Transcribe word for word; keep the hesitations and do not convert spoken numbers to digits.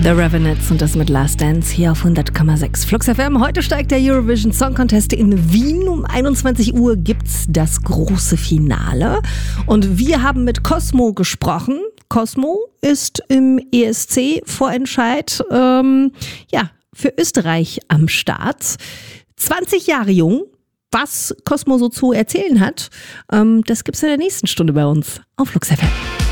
The Ravenettes und das mit Last Dance hier auf hundert Komma sechs Flux F M. Heute steigt der Eurovision Song Contest in Wien. Um einundzwanzig Uhr gibt's das große Finale. Und wir haben mit Cosmo gesprochen. Cosmo ist im E S C-Vorentscheid ähm, ja, für Österreich am Start. zwanzig Jahre jung. Was Cosmo so zu erzählen hat, ähm, das gibt's in der nächsten Stunde bei uns auf Flux F M.